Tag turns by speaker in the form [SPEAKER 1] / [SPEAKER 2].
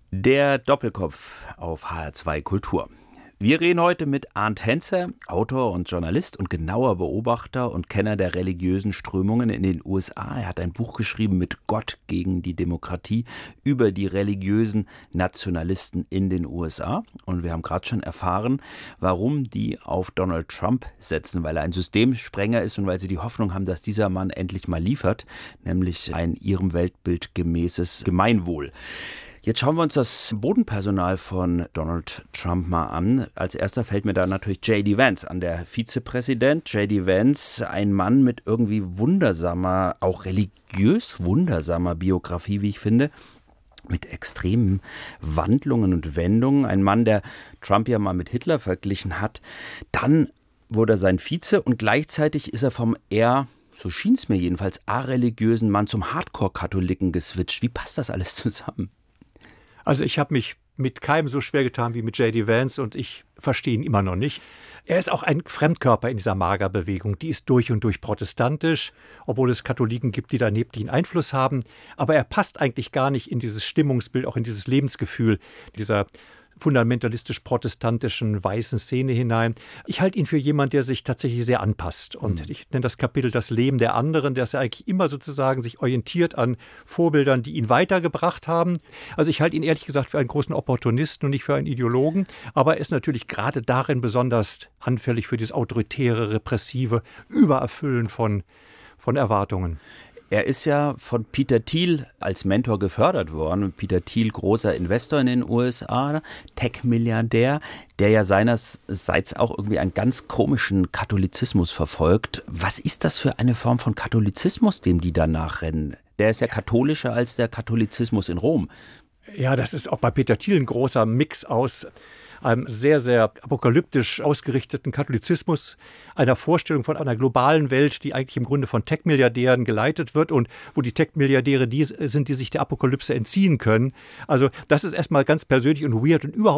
[SPEAKER 1] Der Doppelkopf auf HR2 Kultur. Wir reden heute mit Arndt Hänzer, Autor und Journalist und genauer Beobachter und Kenner der religiösen Strömungen in den USA. Er hat ein Buch geschrieben mit Gott gegen die Demokratie über die religiösen Nationalisten in den USA. Und wir haben gerade schon erfahren, warum die auf Donald Trump setzen, weil er ein Systemsprenger ist und weil sie die Hoffnung haben, dass dieser Mann endlich mal liefert, nämlich ein ihrem Weltbild gemäßes Gemeinwohl. Jetzt schauen wir uns das Bodenpersonal von Donald Trump mal an. Als erster fällt mir da natürlich J.D. Vance an, der Vizepräsident. J.D. Vance, ein Mann mit irgendwie wundersamer, auch religiös wundersamer Biografie, wie ich finde, mit extremen Wandlungen und Wendungen. Ein Mann, der Trump ja mal mit Hitler verglichen hat. Dann wurde er sein Vize und gleichzeitig ist er vom eher, so schien es mir jedenfalls, areligiösen Mann zum Hardcore-Katholiken geswitcht. Wie passt das alles zusammen?
[SPEAKER 2] Also ich habe mich mit keinem so schwer getan wie mit J.D. Vance und ich verstehe ihn immer noch nicht. Er ist auch ein Fremdkörper in dieser Magerbewegung. Die ist durch und durch protestantisch, obwohl es Katholiken gibt, die da erheblichen Einfluss haben. Aber er passt eigentlich gar nicht in dieses Stimmungsbild, auch in dieses Lebensgefühl dieser fundamentalistisch-protestantischen weißen Szene hinein. Ich halte ihn für jemanden, der sich tatsächlich sehr anpasst. Und ich nenne das Kapitel das Leben der anderen, dass er eigentlich immer sozusagen sich orientiert an Vorbildern, die ihn weitergebracht haben. Also ich halte ihn ehrlich gesagt für einen großen Opportunisten und nicht für einen Ideologen. Aber er ist natürlich gerade darin besonders anfällig für dieses autoritäre, repressive Übererfüllen von Erwartungen.
[SPEAKER 1] Er ist ja von Peter Thiel als Mentor gefördert worden. Peter Thiel, großer Investor in den USA, Tech-Milliardär, der ja seinerseits auch irgendwie einen ganz komischen Katholizismus verfolgt. Was ist das für eine Form von Katholizismus, dem die da nachrennen? Der ist ja katholischer als der Katholizismus in Rom.
[SPEAKER 2] Ja, das ist auch bei Peter Thiel ein großer Mix aus einem sehr, sehr apokalyptisch ausgerichteten Katholizismus, einer Vorstellung von einer globalen Welt, die eigentlich im Grunde von Tech-Milliardären geleitet wird und wo die Tech-Milliardäre die sind, die sich der Apokalypse entziehen können. Also das ist erstmal ganz persönlich und weird und überhaupt